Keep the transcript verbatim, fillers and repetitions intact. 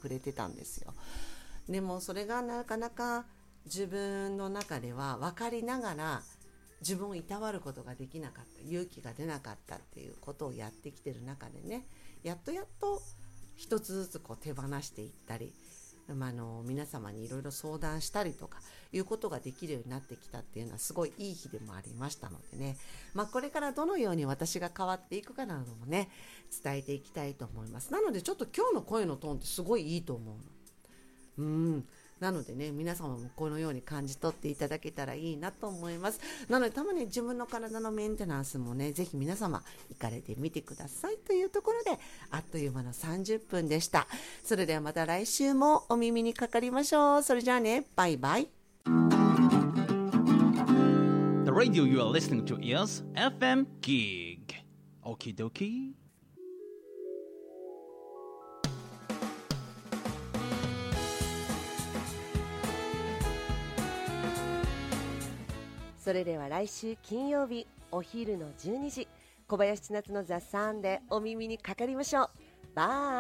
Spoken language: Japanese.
くれてたんですよ。でもそれがなかなか自分の中では分かりながら自分をいたわることができなかった、勇気が出なかったっていうことをやってきてる中でね、やっとやっと一つずつこう手放していったり、まあ、あの皆様にいろいろ相談したりとかいうことができるようになってきたっていうのはすごいいい日でもありましたのでね、まあ、これからどのように私が変わっていくかなどもね伝えていきたいと思います。なのでちょっと今日の声のトーンってすごいいいと思うの。うんなのでね、皆様もこのように感じ取っていただけたらいいなと思います。なのでたまに自分の体のメンテナンスもね、ぜひ皆様行かれてみてくださいというところで、あっという間のさんじゅっぷんでした。それではまた来週もお耳にかかりましょう。それじゃあね、バイバイ。 The radio you are listening to is エフエム Gig. Okie dokie. それでは来週金曜日お昼のじゅうにじ、小林千夏のザ・サンでお耳にかかりましょう。バイ。